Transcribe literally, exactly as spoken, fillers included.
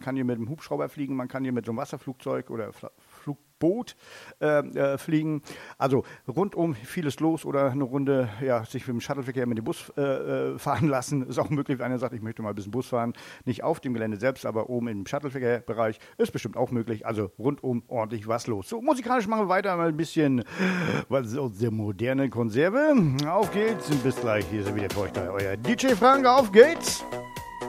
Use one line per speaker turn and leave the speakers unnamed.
kann hier mit dem Hubschrauber fliegen, man kann hier mit so einem Wasserflugzeug oder Fl- Flugboot äh, äh, fliegen. Also rundum vieles los oder eine Runde ja, sich mit dem Shuttleverkehr mit dem Bus äh, äh, fahren lassen. Ist auch möglich, wenn einer sagt, ich möchte mal ein bisschen Bus fahren. Nicht auf dem Gelände selbst, aber oben im Shuttleverkehrbereich. Ist bestimmt auch möglich. Also rundum ordentlich was los. So, musikalisch machen wir weiter mal ein bisschen was ist aus der moderne Konserve. Auf geht's. Bis gleich. Hier ist er wieder für euch da. Euer D J Frank. Auf geht's.